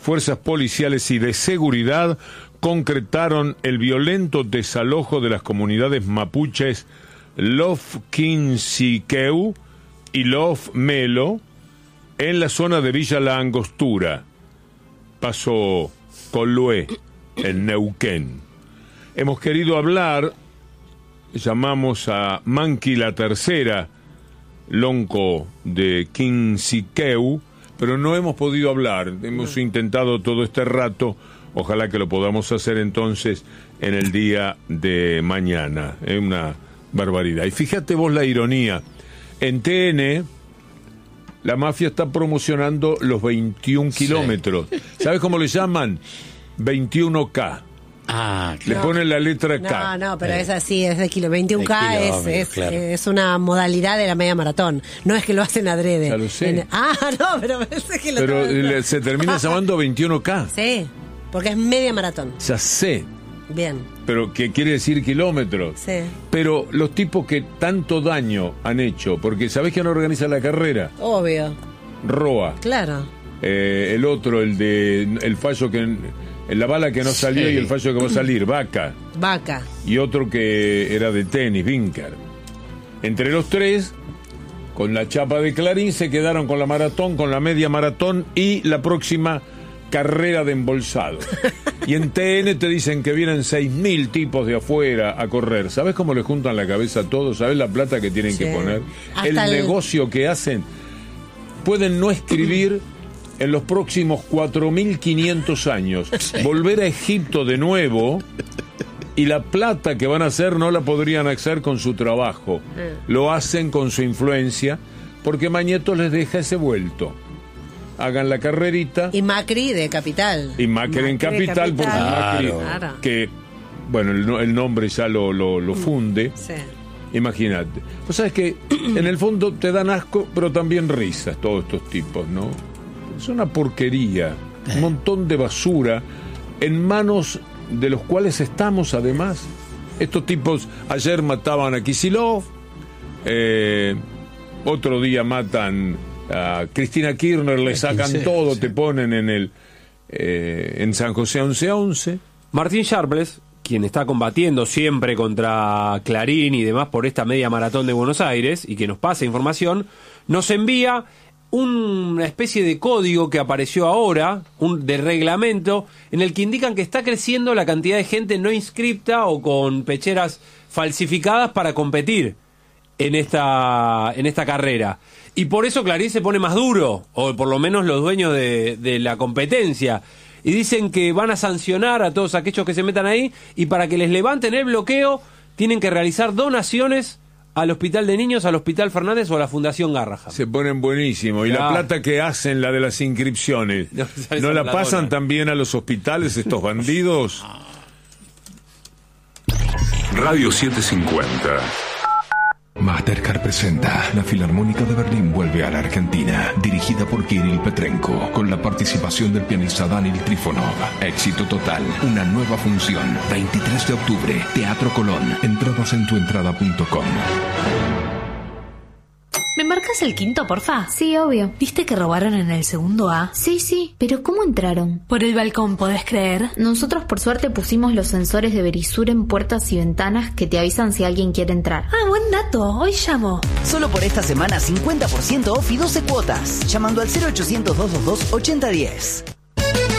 fuerzas policiales y de seguridad concretaron el violento desalojo de las comunidades mapuches Lofquinsiqueu y Lof Melo en la zona de Villa La Angostura, Paso Colué, en Neuquén. Hemos querido hablar, llamamos a Manqui la Tercera, lonco de Quinsiqueu, pero no hemos podido hablar. Hemos intentado todo este rato. Ojalá que lo podamos hacer entonces en el día de mañana. Es una barbaridad. Y fíjate vos la ironía. En TN, la mafia está promocionando los 21 kilómetros. ¿Sabes cómo le llaman? 21K. Ah, claro. Le ponen la letra K. No, pero es así, es de 21K, claro. Es una modalidad de la media maratón. No es que lo hacen adrede. Ya lo sé. No, pero es que Pero se termina llamando 21K. Sí, porque es media maratón. Ya sé. Bien. Pero que quiere decir kilómetros. Sí. Pero los tipos que tanto daño han hecho, porque ¿sabés quién organiza la carrera? Obvio. Roa. Claro. El otro, el fallo que... La bala que no salió y el fallo que va a salir, Vaca. Y otro que era de tenis, Vinker. Entre los tres, con la chapa de Clarín, se quedaron con la maratón, con la media maratón y la próxima carrera de embolsado. Y en TN te dicen que vienen 6.000 tipos de afuera a correr. ¿Sabes cómo le juntan la cabeza a todos? ¿Sabes la plata que tienen que poner? El negocio que hacen. Pueden no escribir en los próximos 4.500 años, volver a Egipto de nuevo, y la plata que van a hacer no la podrían hacer con su trabajo. Lo hacen con su influencia, porque Mañeto les deja ese vuelto. Hagan la carrerita. Y Macri de Capital. Y Macri en Capital, porque Macri, claro. que, bueno, el nombre ya lo funde. Sí. Imagínate. Pues sabes que en el fondo te dan asco, pero también risas todos estos tipos, ¿no? Es una porquería, un montón de basura en manos de los cuales estamos además. Estos tipos ayer mataban a Kicillof, otro día matan a Cristina Kirchner, le sacan todo, te ponen en San José 1111. Martín Sharpless, quien está combatiendo siempre contra Clarín y demás por esta media maratón de Buenos Aires y que nos pasa información, nos envía una especie de código que apareció ahora, de reglamento, en el que indican que está creciendo la cantidad de gente no inscripta o con pecheras falsificadas para competir en esta carrera. Y por eso Clarín se pone más duro, o por lo menos los dueños de la competencia. Y dicen que van a sancionar a todos aquellos que se metan ahí, y para que les levanten el bloqueo tienen que realizar donaciones al Hospital de Niños, al Hospital Fernández o a la Fundación Garrahan. Se ponen buenísimos. Y la plata que hacen, la de las inscripciones, ¿no la pasan también a los hospitales estos bandidos? Radio 750. Mastercard presenta La Filarmónica de Berlín vuelve a la Argentina, dirigida por Kirill Petrenko, con la participación del pianista Daniel Trifonov. Éxito total, una nueva función, 23 de octubre, Teatro Colón. Entradas en tuentrada.com. ¿Me marcas el quinto, porfa? Sí, obvio. ¿Viste que robaron en el segundo A? Sí, pero ¿cómo entraron? Por el balcón, ¿podés creer? Nosotros por suerte pusimos los sensores de Verisur en puertas y ventanas que te avisan si alguien quiere entrar. Ah, buen dato, hoy llamo. Solo por esta semana 50% off y 12 cuotas, llamando al 0800 222 8010.